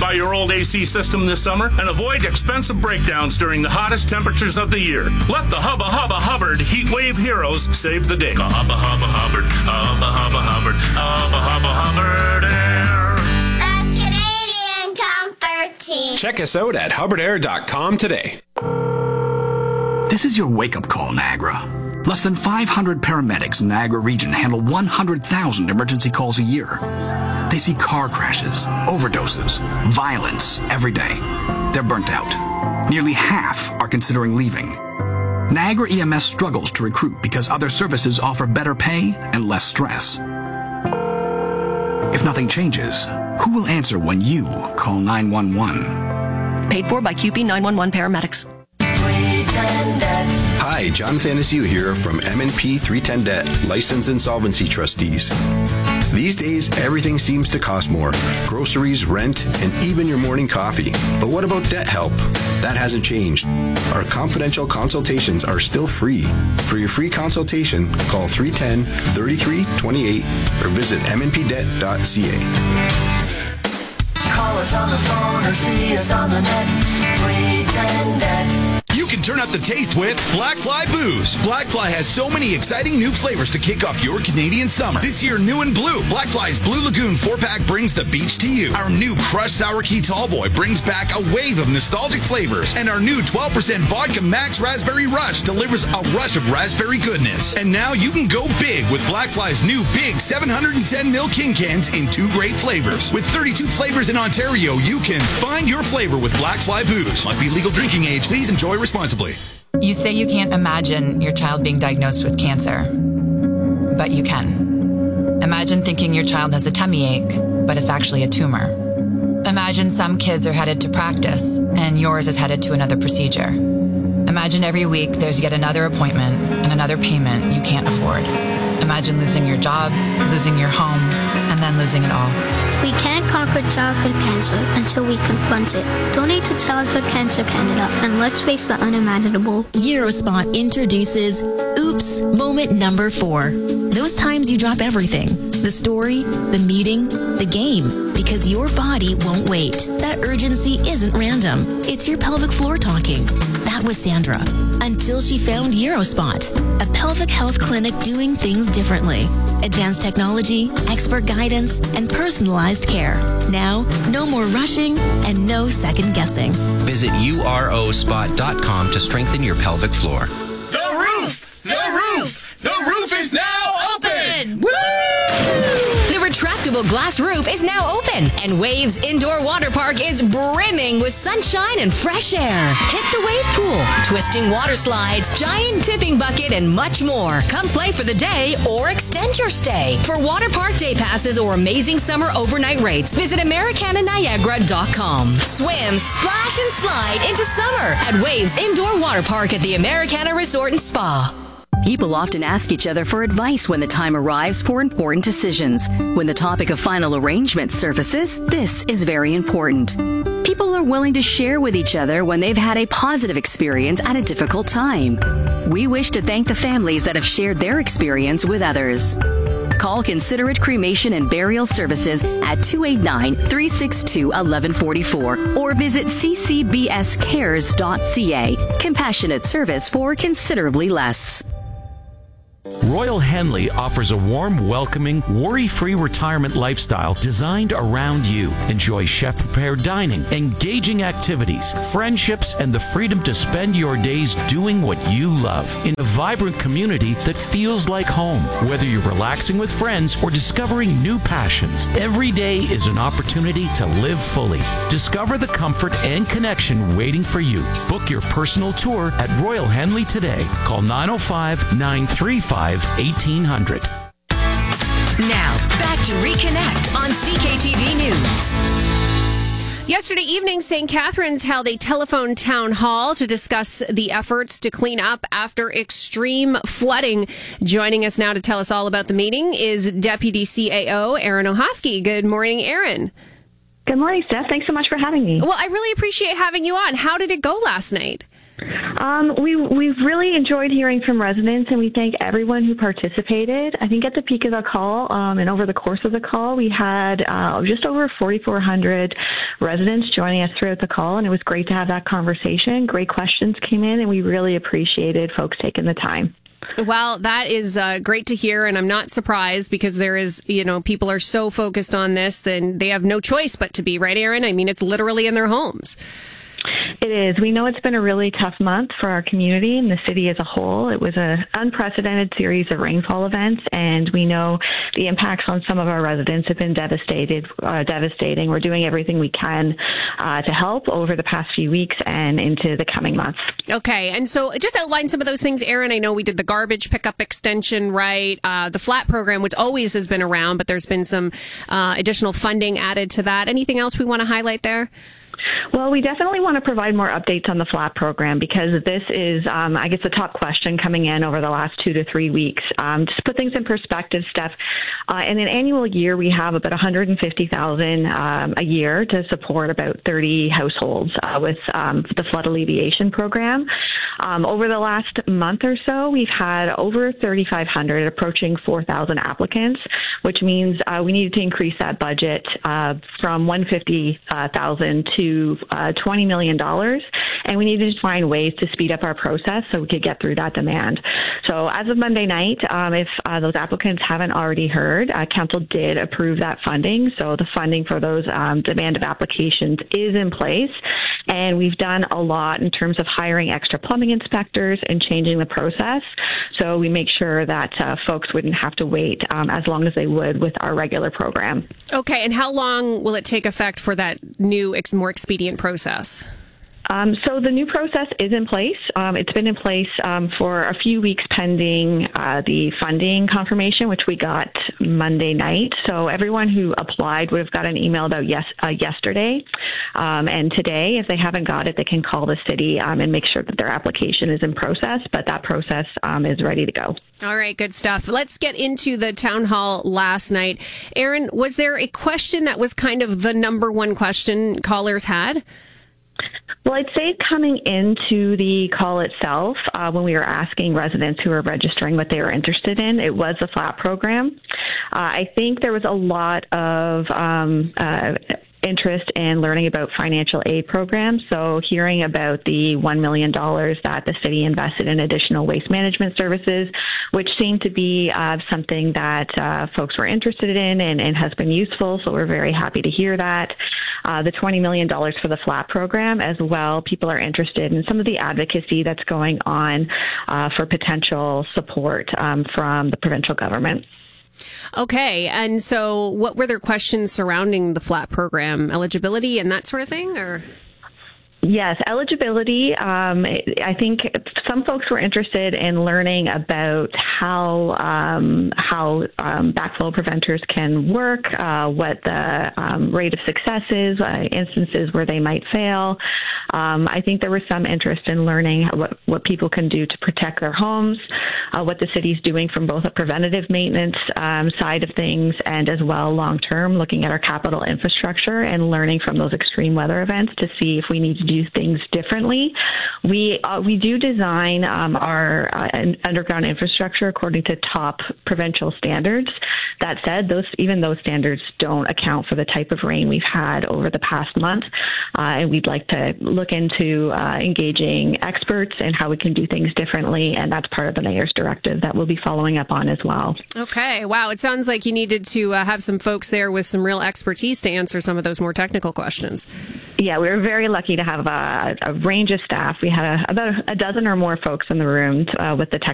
by your old AC system this summer and avoid expensive breakdowns during the hottest temperatures of the year. Let the Hubba Hubba Hubbard Heat Wave Heroes save the day. Hubba Hubba Hubbard, Hubba Hubba Hubbard, Hubba Hubba Hubbard Air. The Canadian Comfort Team. Check us out at hubbardair.com today. This is your wake-up call, Niagara. Less than 500 paramedics in Niagara region handle 100,000 emergency calls a year. They see car crashes, overdoses, violence every day. They're burnt out. Nearly half are considering leaving. Niagara EMS struggles to recruit because other services offer better pay and less stress. If nothing changes, who will answer when you call 911? Paid for by QP 911 paramedics. Hi, John Thanasiu here from M&P 310 Debt, Licensed Insolvency Trustees. These days, everything seems to cost more. Groceries, rent, and even your morning coffee. But what about debt help? That hasn't changed. Our confidential consultations are still free. For your free consultation, call 310-3328 or visit mnpdebt.ca. Call us on the phone or see us on the net. 310 Debt. You can turn up the taste with Blackfly Booze. Blackfly has so many exciting new flavors to kick off your Canadian summer. This year, new and blue, Blackfly's Blue Lagoon 4-pack brings the beach to you. Our new Crushed Sour Key Tallboy brings back a wave of nostalgic flavors. And our new 12% Vodka Max Raspberry Rush delivers a rush of raspberry goodness. And now you can go big with Blackfly's new big 710ml King cans in 2 great flavors. With 32 flavors in Ontario, you can find your flavor with Blackfly Booze. Must be legal drinking age. Please enjoy responsibly. You say you can't imagine your child being diagnosed with cancer, but you can. Imagine thinking your child has a tummy ache, but it's actually a tumor. Imagine some kids are headed to practice, and yours is headed to another procedure. Imagine every week there's yet another appointment and another payment you can't afford. Imagine losing your job, losing your home, and then losing it all. We can't conquer childhood cancer until we confront it. Donate to Childhood Cancer Canada and let's face the unimaginable. Eurospot introduces Oops Moment Number 4. Those times you drop everything. The story, the meeting, the game. Because your body won't wait. That urgency isn't random. It's your pelvic floor talking. That was Sandra. Until she found Eurospot, a pelvic health clinic doing things differently. Advanced technology, expert guidance, and personalized care. Now, no more rushing and no second guessing. Visit urospot.com to strengthen your pelvic floor. The roof! The roof! The roof is now open! Woo! The retractable glass roof is now open, and Waves Indoor Water Park is brimming with sunshine and fresh air. Hit the wave pool, twisting water slides, giant tipping bucket, and much more. Come play for the day or extend your stay. For water park day passes or amazing summer overnight rates, visit AmericanaNiagara.com. Swim, splash, and slide into summer at Waves Indoor Water Park at the Americana Resort and Spa. People often ask each other for advice when the time arrives for important decisions. When the topic of final arrangement surfaces, this is very important. People are willing to share with each other when they've had a positive experience at a difficult time. We wish to thank the families that have shared their experience with others. Call Considerate Cremation and Burial Services at 289-362-1144 or visit ccbscares.ca. Compassionate service for considerably less. Royal Henley offers a warm, welcoming, worry-free retirement lifestyle designed around you. Enjoy chef-prepared dining, engaging activities, friendships, and the freedom to spend your days doing what you love in a vibrant community that feels like home. Whether you're relaxing with friends or discovering new passions, every day is an opportunity to live fully. Discover the comfort and connection waiting for you. Book your personal tour at Royal Henley today. Call 905-935-1800. Now, back to Reconnect on CKTV News. Yesterday evening, St. Catharines held a telephone town hall to discuss the efforts to clean up after extreme flooding. Joining us now to tell us all about the meeting is Deputy CAO Erin Ohosky. Good morning, Erin. Good morning, Steph. Thanks so much for having me. Well, I really appreciate having you on. How did it go last night? We've really enjoyed hearing from residents, and we thank everyone who participated. I think at the peak of the call and over the course of the call, we had just over 4,400 residents joining us throughout the call, and it was great to have that conversation. Great questions came in, and we really appreciated folks taking the time. Well, that is great to hear, and I'm not surprised because there is, people are so focused on this, then they have no choice but to be, right, Aaron? I mean, it's literally in their homes. It is. We know it's been a really tough month for our community and the city as a whole. It was an unprecedented series of rainfall events, and we know the impacts on some of our residents have been devastating. We're doing everything we can to help over the past few weeks and into the coming months. Okay, and so just outline some of those things, Aaron. I know we did the garbage pickup extension, right? The FLAT program, which always has been around, but there's been some additional funding added to that. Anything else we want to highlight there? Well, we definitely want to provide more updates on the FLAT program because this is, I guess, the top question coming in over the last 2 to 3 weeks. Just to put things in perspective, Steph, in an annual year, we have about $150,000 a year to support about 30 households with the flood alleviation program. Over the last month or so, we've had over 3,500, approaching 4,000 applicants, which means we needed to increase that budget from $150,000 to $20 million, and we needed to find ways to speed up our process so we could get through that demand. So as of Monday night, if those applicants haven't already heard, Council did approve that funding. So the funding for those demand of applications is in place, and we've done a lot in terms of hiring extra plumbing inspectors and changing the process so we make sure that folks wouldn't have to wait as long as they would with our regular program. Okay, and how long will it take effect for that new, more expedient process? So the new process is in place. It's been in place for a few weeks pending the funding confirmation, which we got Monday night. So everyone who applied would have got an email about yesterday. And today, if they haven't got it, they can call the city and make sure that their application is in process. But that process is ready to go. All right, good stuff. Let's get into the town hall last night. Aaron, was there a question that was kind of the number one question callers had? Well, I'd say coming into the call itself, when we were asking residents who were registering what they were interested in, it was the FLAT program. I think there was a lot of interest in learning about financial aid programs. So hearing about the $1 million that the city invested in additional waste management services, which seemed to be something that folks were interested in and has been useful. So we're very happy to hear that. The $20 million for the FLAT program as well. People are interested in some of the advocacy that's going on for potential support from the provincial government. Okay, and so what were their questions surrounding the FLAT program, eligibility and that sort of thing, or? Yes, eligibility. I think some folks were interested in learning about how backflow preventers can work, what the rate of success is, instances where they might fail. I think there was some interest in learning what people can do to protect their homes, what the city's doing from both a preventative maintenance side of things and as well long-term, looking at our capital infrastructure and learning from those extreme weather events to see if we need to do things differently. We do design our underground infrastructure according to top provincial standards. That said, even those standards don't account for the type of rain we've had over the past month, and we'd like to look into engaging experts and how we can do things differently, and that's part of the mayor's directive that we'll be following up on as well. Okay, wow, it sounds like you needed to have some folks there with some real expertise to answer some of those more technical questions. Yeah, we were very lucky to have a range of staff. We had about a dozen or more folks in the room with the